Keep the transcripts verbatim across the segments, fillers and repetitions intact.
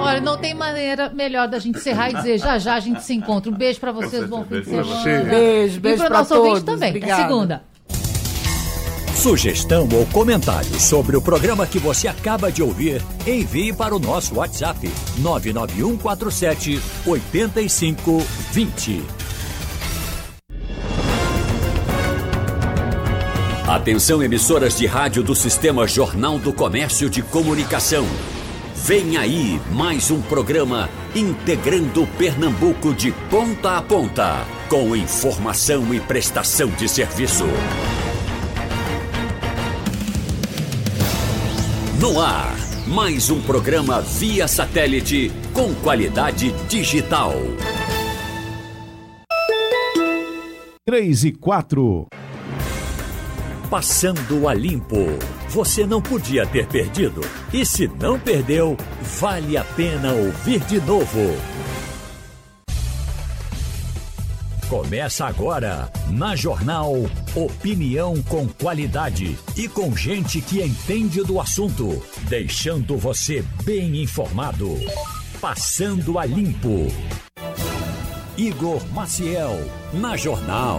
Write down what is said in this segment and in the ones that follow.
Olha, não tem maneira melhor da gente encerrar e dizer já já a gente se encontra. Um beijo pra vocês, bom fim de semana. Beijo, beijo pra todos. E pro nosso ouvinte também. Obrigada. Até segunda. Sugestão ou comentário sobre o programa que você acaba de ouvir, envie para o nosso WhatsApp nove nove um quatro sete oito cinco dois zero. Atenção, emissoras de rádio do Sistema Jornal do Comércio de Comunicação. Vem aí mais um programa integrando Pernambuco de ponta a ponta, com informação e prestação de serviço. No ar, mais um programa via satélite com qualidade digital. três e quatro. Passando a limpo. Você não podia ter perdido. E se não perdeu, vale a pena ouvir de novo. Começa agora, na Jornal, opinião com qualidade e com gente que entende do assunto, deixando você bem informado. Passando a limpo. Igor Maciel, na Jornal.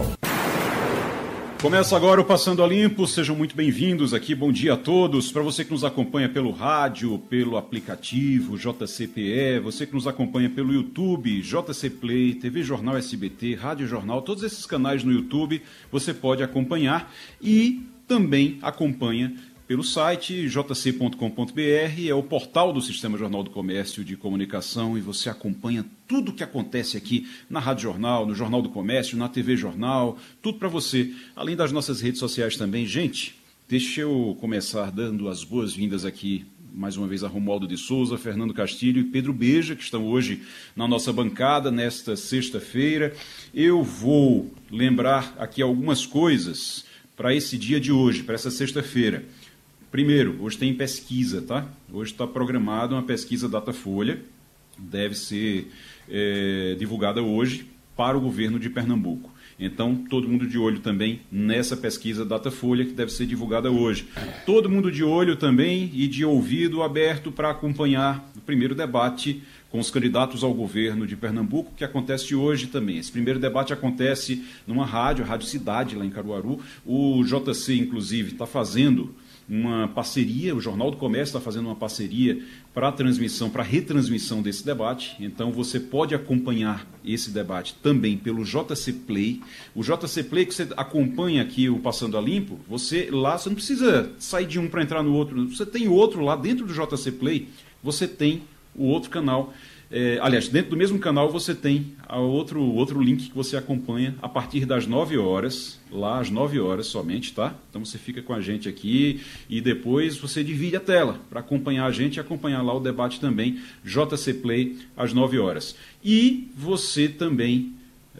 Começa agora o Passando a Limpo, sejam muito bem-vindos aqui, bom dia a todos. Para você que nos acompanha pelo rádio, pelo aplicativo J C P E, você que nos acompanha pelo YouTube, J C Play, T V Jornal S B T, Rádio Jornal, todos esses canais no YouTube você pode acompanhar e também acompanha pelo site j c ponto com ponto b r, é o portal do Sistema Jornal do Comércio de Comunicação e você acompanha tudo o que acontece aqui na Rádio Jornal, no Jornal do Comércio, na T V Jornal, tudo para você, além das nossas redes sociais também. Gente, deixa eu começar dando as boas-vindas aqui, mais uma vez, a Romualdo de Souza, Fernando Castilho e Pedro Beja, que estão hoje na nossa bancada nesta sexta-feira. Eu vou lembrar aqui algumas coisas para esse dia de hoje, para essa sexta-feira. Primeiro, hoje tem pesquisa, tá? Hoje está programada uma pesquisa Datafolha, deve ser é, divulgada hoje para o governo de Pernambuco. Então, todo mundo de olho também nessa pesquisa Datafolha, que deve ser divulgada hoje. Todo mundo de olho também e de ouvido aberto para acompanhar o primeiro debate com os candidatos ao governo de Pernambuco, que acontece hoje também. Esse primeiro debate acontece numa rádio, a Rádio Cidade, lá em Caruaru. O J C, inclusive, está fazendo uma parceria, o Jornal do Comércio está fazendo uma parceria para a transmissão, para a retransmissão desse debate. Então você pode acompanhar esse debate também pelo J C Play. O J C Play, que você acompanha aqui o Passando a Limpo, você lá, você não precisa sair de um para entrar no outro, você tem outro lá dentro do J C Play, você tem o outro canal. É, aliás, dentro do mesmo canal você tem a outro, outro link que você acompanha a partir das nove horas, lá às nove horas somente, tá? Então você fica com a gente aqui e depois você divide a tela para acompanhar a gente e acompanhar lá o debate também, J C Play, às nove horas. E você também,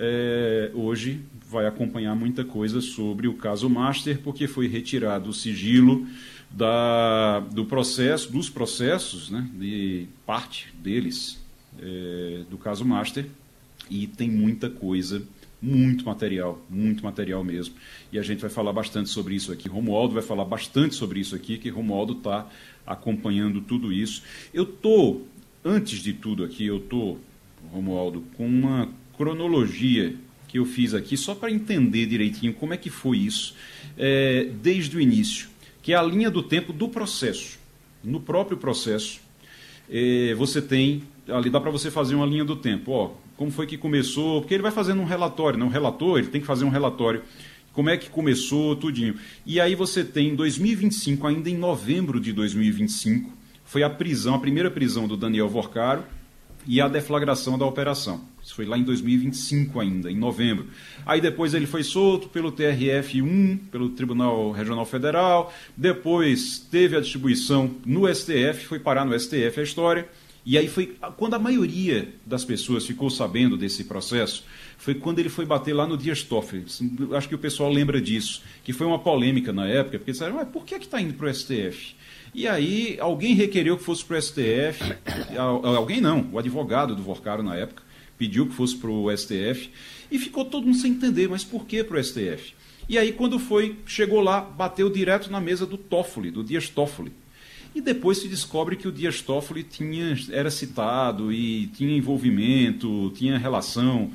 é, hoje, vai acompanhar muita coisa sobre o caso Master, porque foi retirado o sigilo da, do processo, dos processos, né, de parte deles, É, do caso Master, e tem muita coisa, muito material, muito material mesmo. E a gente vai falar bastante sobre isso aqui. Romualdo vai falar bastante sobre isso aqui, que Romualdo está acompanhando tudo isso. Eu estou, antes de tudo aqui, eu estou, Romualdo, com uma cronologia que eu fiz aqui, só para entender direitinho como é que foi isso, é, desde o início, que é a linha do tempo do processo. No próprio processo, é, você tem... ali dá para você fazer uma linha do tempo, ó, como foi que começou, porque ele vai fazendo um relatório, né? Um relator, ele tem que fazer um relatório, como é que começou, tudinho. E aí você tem, em dois mil e vinte e cinco, ainda em novembro de dois mil e vinte e cinco, foi a prisão, a primeira prisão do Daniel Vorcaro e a deflagração da operação. Isso foi lá em dois mil e vinte e cinco ainda, em novembro. Aí depois ele foi solto pelo T R F um, pelo Tribunal Regional Federal, depois teve a distribuição no S T F, foi parar no S T F a história. E aí foi quando a maioria das pessoas ficou sabendo desse processo, foi quando ele foi bater lá no Dias Toffoli. Acho que o pessoal lembra disso, que foi uma polêmica na época, porque disseram, mas por que está indo para o S T F? E aí alguém requereu que fosse para o S T F, alguém não, o advogado do Vorcaro na época, pediu que fosse para o S T F, e ficou todo mundo sem entender, mas por que para o S T F? E aí quando foi, chegou lá, bateu direto na mesa do Toffoli, do Dias Toffoli. E depois se descobre que o Dias Toffoli tinha, era citado e tinha envolvimento, tinha relação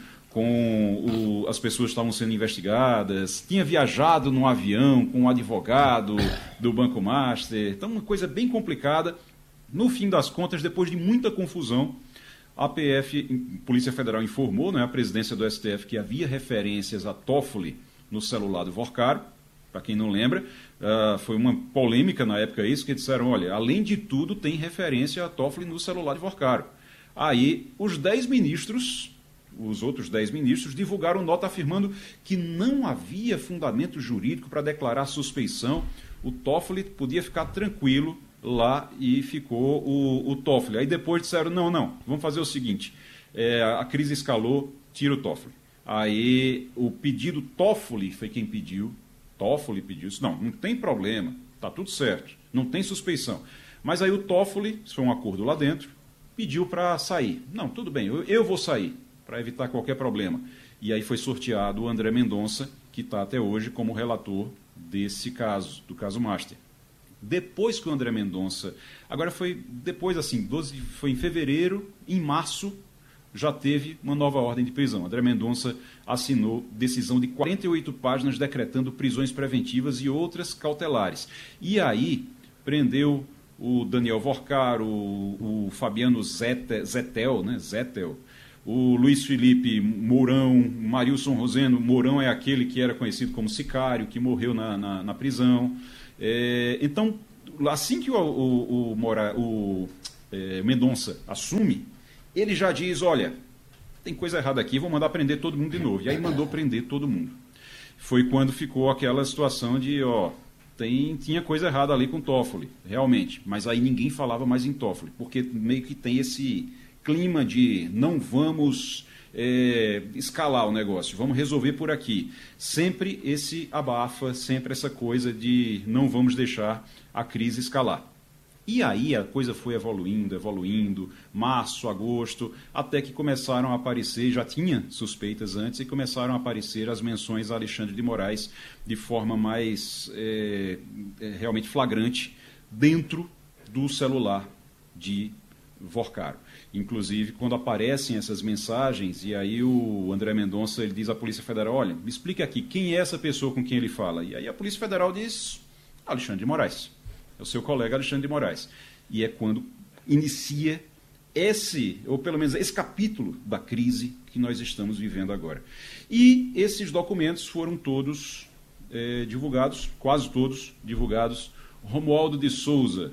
com o, as pessoas que estavam sendo investigadas, tinha viajado num avião com um advogado do Banco Master. Então, uma coisa bem complicada. No fim das contas, depois de muita confusão, a P F, Polícia Federal, informou, né, a presidência do S T F, que havia referências a Toffoli no celular do Vorcaro. Para quem não lembra, uh, foi uma polêmica na época isso, que disseram, olha, além de tudo, tem referência a Toffoli no celular de Vorcaro. Aí, os dez ministros... os outros dez ministros divulgaram nota afirmando que não havia fundamento jurídico para declarar suspeição. O Toffoli podia ficar tranquilo lá e ficou o, o Toffoli. Aí depois disseram, não, não, vamos fazer o seguinte, é, a crise escalou, tira o Toffoli. Aí o pedido, Toffoli foi quem pediu, Toffoli pediu isso, não, não tem problema, está tudo certo, não tem suspeição. Mas aí o Toffoli, isso foi um acordo lá dentro, pediu para sair. Não, tudo bem, eu, eu vou sair, para evitar qualquer problema. E aí foi sorteado o André Mendonça, que está até hoje como relator desse caso, do caso Master. Depois que o André Mendonça... Agora foi depois, assim, doze, foi em fevereiro, em março, já teve uma nova ordem de prisão. André Mendonça assinou decisão de quarenta e oito páginas decretando prisões preventivas e outras cautelares. E aí prendeu o Daniel Vorcaro, o, o Fabiano Zetel, Zetel, né? Zetel, o Luiz Felipe Mourão, o Marilson Roseno. Mourão é aquele que era conhecido como sicário, que morreu na, na, na prisão. É, então, assim que o, o, o, Mora, o é, Mendonça assume, ele já diz, olha, tem coisa errada aqui, vou mandar prender todo mundo de novo. E aí mandou prender todo mundo. Foi quando ficou aquela situação de, ó, tem, tinha coisa errada ali com Toffoli, realmente. Mas aí ninguém falava mais em Toffoli, porque meio que tem esse clima de não vamos é, escalar o negócio, vamos resolver por aqui. Sempre esse abafa, sempre essa coisa de não vamos deixar a crise escalar. E aí a coisa foi evoluindo, evoluindo, março, agosto, até que começaram a aparecer, já tinha suspeitas antes, e começaram a aparecer as menções a Alexandre de Moraes de forma mais é, é, realmente flagrante dentro do celular de Vorcaro. Inclusive, quando aparecem essas mensagens, e aí o André Mendonça ele diz à Polícia Federal, olha, me explique aqui, quem é essa pessoa com quem ele fala? E aí a Polícia Federal diz, Alexandre de Moraes. É o seu colega Alexandre de Moraes. E é quando inicia esse, ou pelo menos esse capítulo da crise que nós estamos vivendo agora. E esses documentos foram todos é, divulgados, quase todos divulgados. Romualdo de Souza,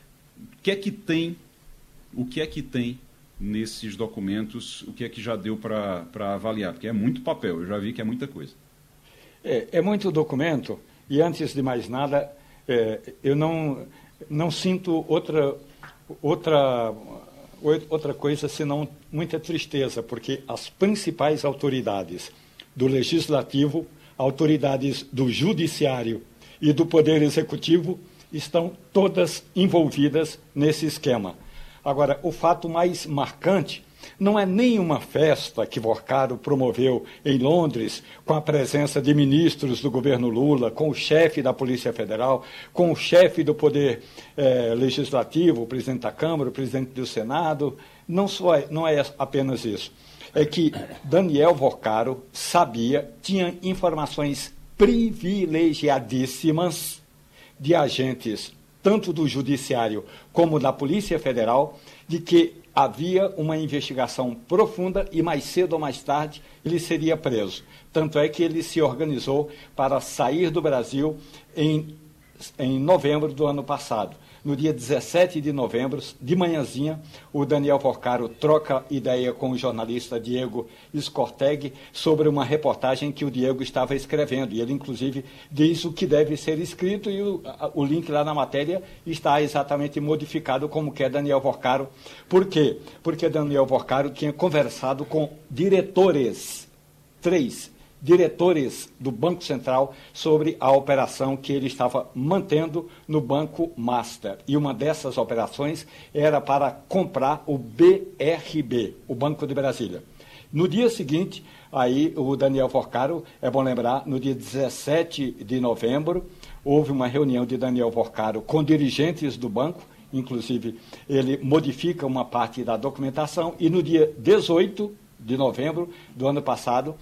o que é que tem, o que é que tem nesses documentos, o que é que já deu para avaliar? Porque é muito papel, eu já vi que é muita coisa. É, é muito documento, e antes de mais nada... É, eu não, não sinto outra, outra, outra coisa senão muita tristeza, porque as principais autoridades do Legislativo, autoridades do Judiciário e do Poder Executivo estão todas envolvidas nesse esquema. Agora, o fato mais marcante não é nenhuma festa que Vorcaro promoveu em Londres, com a presença de ministros do governo Lula, com o chefe da Polícia Federal, com o chefe do Poder eh, Legislativo, o presidente da Câmara, o presidente do Senado. Não, só é, não é apenas isso. É que Daniel Vorcaro sabia, tinha informações privilegiadíssimas de agentes, tanto do Judiciário como da Polícia Federal, de que havia uma investigação profunda e mais cedo ou mais tarde ele seria preso. Tanto é que ele se organizou para sair do Brasil em, em novembro do ano passado. No dia dezessete de novembro, de manhãzinha, o Daniel Vorcaro troca ideia com o jornalista Diego Scorteg sobre uma reportagem que o Diego estava escrevendo. E ele, inclusive, diz o que deve ser escrito e o, o link lá na matéria está exatamente modificado como quer Daniel Vorcaro. Por quê? Porque Daniel Vorcaro tinha conversado com diretores, três diretores do Banco Central sobre a operação que ele estava mantendo no Banco Master. E uma dessas operações era para comprar o B R B, o Banco de Brasília. No dia seguinte, aí o Daniel Vorcaro, é bom lembrar, no dia dezessete de novembro, houve uma reunião de Daniel Vorcaro com dirigentes do banco inclusive ele modifica uma parte da documentação e no dia dezoito de novembro do ano passado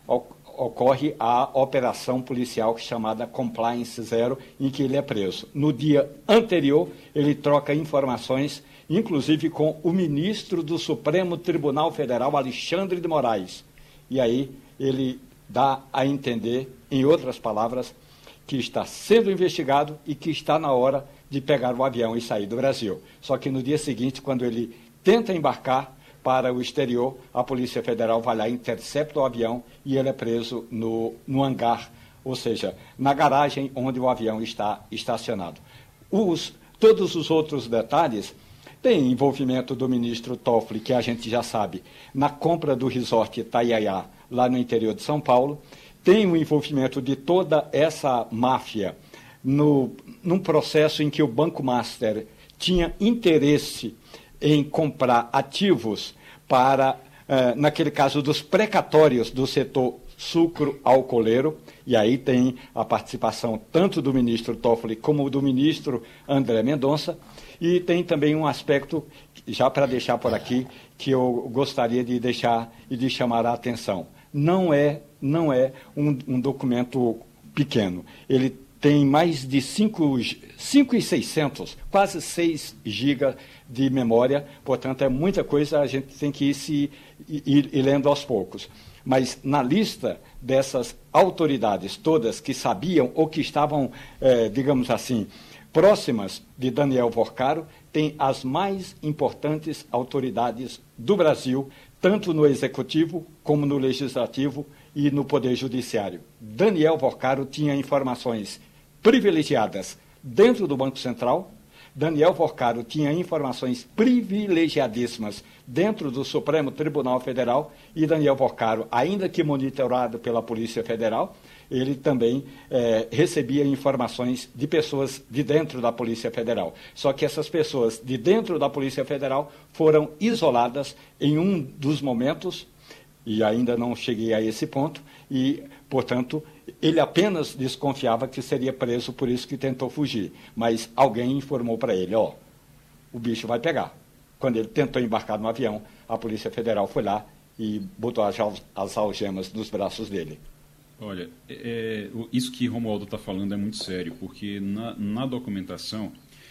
ocorre a operação policial chamada Compliance Zero, em que ele é preso. No dia anterior, ele troca informações, inclusive com o ministro do Supremo Tribunal Federal, Alexandre de Moraes. E aí ele dá a entender, em outras palavras, que está sendo investigado e que está na hora de pegar o avião e sair do Brasil. Só que no dia seguinte, quando ele tenta embarcar para o exterior, a Polícia Federal vai lá, intercepta o avião e ele é preso no, no hangar, ou seja, na garagem onde o avião está estacionado. Os, todos os outros detalhes têm envolvimento do ministro Toffoli, que a gente já sabe, na compra do resort Itaiaiá, lá no interior de São Paulo, tem o envolvimento de toda essa máfia no, num processo em que o Banco Master tinha interesse em comprar ativos para, eh, naquele caso, dos precatórios do setor sucro-alcooleiro, e aí tem a participação tanto do ministro Toffoli como do ministro André Mendonça, e tem também um aspecto, já para deixar por aqui, que eu gostaria de deixar e de chamar a atenção. Não é, não é um, um documento pequeno, ele tem mais de cinco mil e seiscentos, quase seis gigas de memória, portanto é muita coisa, a gente tem que ir, se, ir, ir lendo aos poucos. Mas na lista dessas autoridades todas que sabiam ou que estavam, eh, digamos assim, próximas de Daniel Vorcaro, tem as mais importantes autoridades do Brasil, tanto no Executivo como no Legislativo e no Poder Judiciário. Daniel Vorcaro tinha informações privilegiadas dentro do Banco Central, Daniel Vorcaro tinha informações privilegiadíssimas dentro do Supremo Tribunal Federal e Daniel Vorcaro, ainda que monitorado pela Polícia Federal, ele também eh, recebia informações de pessoas de dentro da Polícia Federal. Só que essas pessoas de dentro da Polícia Federal foram isoladas em um dos momentos, e ainda não cheguei a esse ponto, e, portanto, ele apenas desconfiava que seria preso, por isso que tentou fugir. Mas alguém informou para ele, ó, o bicho vai pegar. Quando ele tentou embarcar no avião, a Polícia Federal foi lá e botou as, as algemas nos braços dele. Olha, é, isso que Romualdo está falando é muito sério, porque na, na documentação,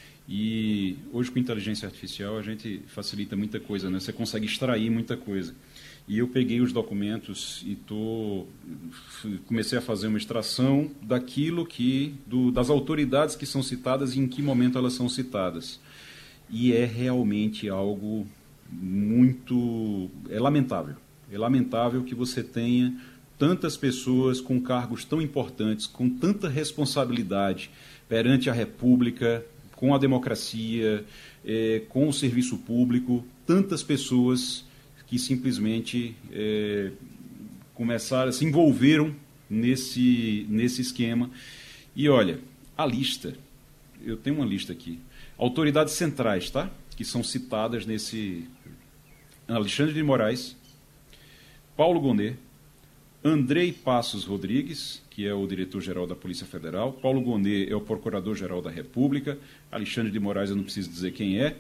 e hoje com inteligência artificial a gente facilita muita coisa, né? Você consegue extrair muita coisa. E eu peguei os documentos e tô, comecei a fazer uma extração daquilo que, do, das autoridades que são citadas e em que momento elas são citadas. E é realmente algo muito... é lamentável. É lamentável que você tenha tantas pessoas com cargos tão importantes, com tanta responsabilidade perante a República, com a democracia, é, com o serviço público, tantas pessoas que simplesmente é, começaram, se envolveram nesse, nesse esquema. E olha, a lista, eu tenho uma lista aqui, autoridades centrais, tá? Que são citadas nesse... Alexandre de Moraes, Paulo Gonet, Andrei Passos Rodrigues, que é o diretor-geral da Polícia Federal, Paulo Gonet é o procurador-geral da República, Alexandre de Moraes eu não preciso dizer quem é,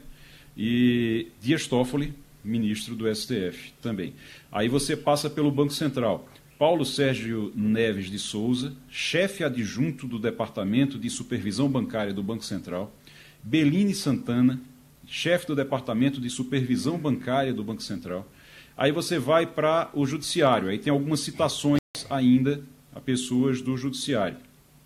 e Dias Toffoli, ministro do S T F também. Aí você passa pelo Banco Central. Paulo Sérgio Neves de Souza, chefe adjunto do Departamento de Supervisão Bancária do Banco Central. Beline Santana, chefe do Departamento de Supervisão Bancária do Banco Central. Aí você vai para o Judiciário. Aí tem algumas citações ainda a pessoas do Judiciário.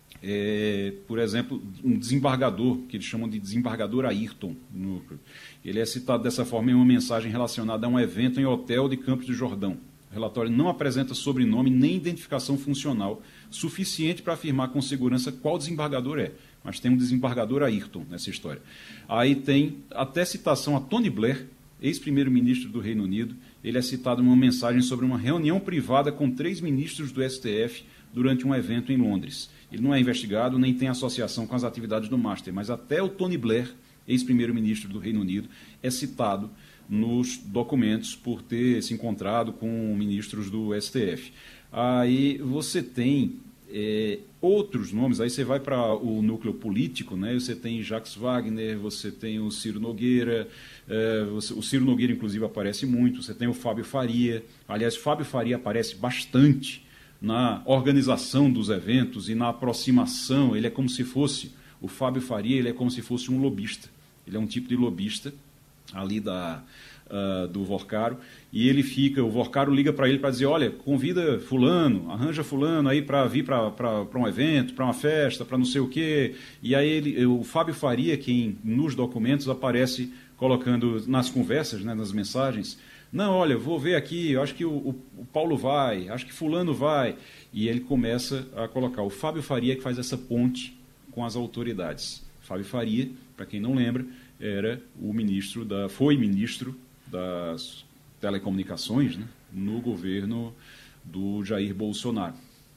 É, por exemplo, um desembargador, que eles chamam de desembargador Ayrton. No, ele é citado dessa forma em uma mensagem relacionada a um evento em hotel de Campos do Jordão. O relatório não apresenta sobrenome nem identificação funcional suficiente para afirmar com segurança qual desembargador é, mas tem um desembargador Ayrton nessa história. Aí tem até citação a Tony Blair, ex-primeiro-ministro do Reino Unido. Ele é citado em uma mensagem sobre uma reunião privada com três ministros do S T F durante um evento em Londres. Ele não é investigado, nem tem associação com as atividades do Master, mas até o Tony Blair, ex-primeiro-ministro do Reino Unido, é citado nos documentos por ter se encontrado com ministros do S T F. Aí você tem É, outros nomes, aí você vai para o núcleo político, né? Você tem Jacques Wagner, você tem o Ciro Nogueira, é, você, o Ciro Nogueira inclusive aparece muito, você tem o Fábio Faria, aliás, Fábio Faria aparece bastante na organização dos eventos e na aproximação. Ele é como se fosse, o Fábio Faria, ele é como se fosse um lobista, ele é um tipo de lobista ali da... Uh, do Vorcaro, e ele fica, o Vorcaro liga para ele para dizer, olha, convida fulano, arranja fulano aí para vir para um evento, para uma festa, para não sei o quê, e aí ele, o Fábio Faria, quem nos documentos aparece colocando nas conversas, né, nas mensagens, não, olha, vou ver aqui, eu acho que o, o, o Paulo vai, acho que fulano vai, e ele começa a colocar, o Fábio Faria que faz essa ponte com as autoridades. Fábio Faria, para quem não lembra, era o ministro da, foi ministro das telecomunicações, né, no governo do Jair Bolsonaro.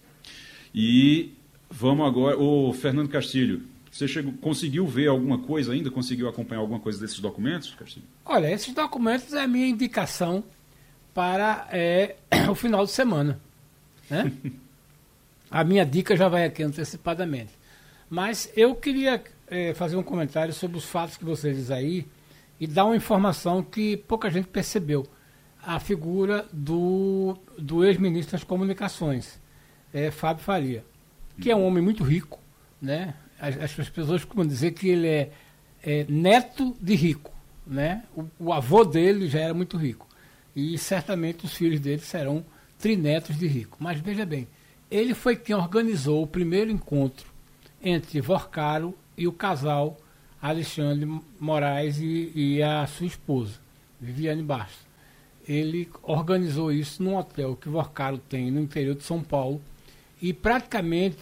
E vamos agora... Ô, Fernando Castilho, você chegou, conseguiu ver alguma coisa ainda? Conseguiu acompanhar alguma coisa desses documentos, Castilho? Olha, esses documentos é a minha indicação para é, o final de semana, né? A minha dica já vai aqui antecipadamente. Mas eu queria é, fazer um comentário sobre os fatos que você diz aí e dar uma informação que pouca gente percebeu. A figura do, do ex-ministro das Comunicações, é, Fábio Faria, que é um homem muito rico, né? As, as pessoas costumam dizer que ele é, é neto de rico, né? O, o avô dele já era muito rico. E certamente os filhos dele serão trinetos de rico. Mas veja bem, ele foi quem organizou o primeiro encontro entre Vorcaro e o casal Alexandre Moraes e, e a sua esposa, Viviane Bastos. Ele organizou isso num hotel que Vorcaro tem no interior de São Paulo e praticamente